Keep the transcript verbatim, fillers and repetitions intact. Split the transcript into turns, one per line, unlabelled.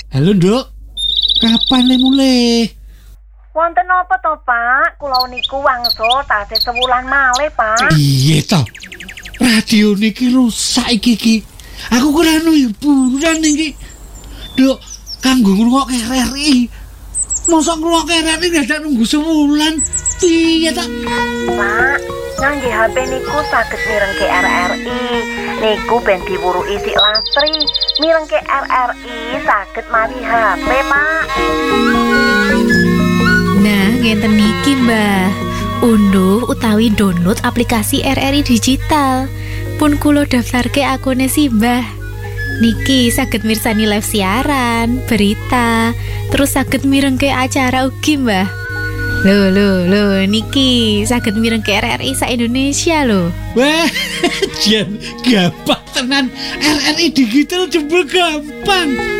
Halo, Nduk. Kapan le mulai?
Wonten napa to, Pak? Kula niku wangsul tasih sewulan malih, Pak.
Iya to. Radio niki rusak iki iki. Aku kurang hiburan iki. Nduk, kanggo ngrungokke R R I. Mosok ngrungokke R R I dadak nunggu sewulan. Piye ta?
Pak, ngangge H P niku saged mirengke R R I. Niku ben diwuruki sik lastri. Mirengke R R I saged mawi H P, Pak.
Nah, ngenten niki, Mbah. Unduh utawi download aplikasi R R I digital. Pun kula daftarke akune si Mbah. Niki saged mirsani live siaran, berita, terus saged mirengke acara ugi, Mbah. Loh, loh, loh, niki saged mirengke R R I sa Indonesia loh.
Wah, jan gampang tenan. R R I digital jebul gampang.